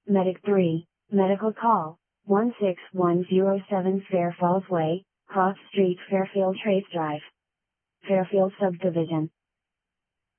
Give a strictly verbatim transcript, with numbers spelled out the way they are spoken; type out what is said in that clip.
Medic three, medical call, one six one zero seven Fair Falls Way, Cross Street, Fairfield Trace Drive. Fairfield Subdivision.